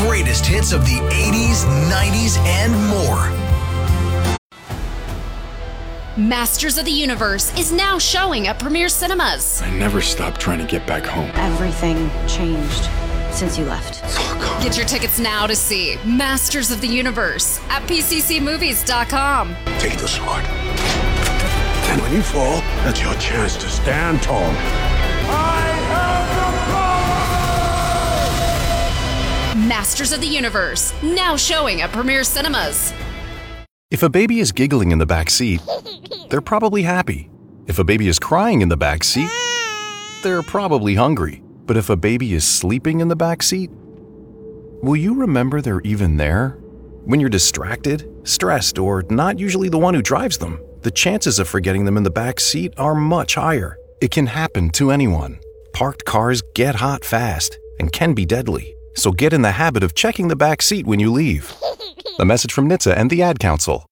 greatest hits of the 80s, 90s, and more. Masters of the Universe is now showing at Premier Cinemas. I never stopped trying to get back home. Everything changed since you left. Get your tickets now to see Masters of the Universe at PCCmovies.com. Take the sword. And when you fall, that's your chance to stand tall. I have the power! Masters of the Universe, now showing at Premier Cinemas. If a baby is giggling in the back seat, they're probably happy. If a baby is crying in the back seat, they're probably hungry. But if a baby is sleeping in the back seat, will you remember they're even there? When you're distracted, stressed, or not usually the one who drives them, the chances of forgetting them in the back seat are much higher. It can happen to anyone. Parked cars get hot fast and can be deadly. So get in the habit of checking the back seat when you leave. A message from NHTSA and the Ad Council.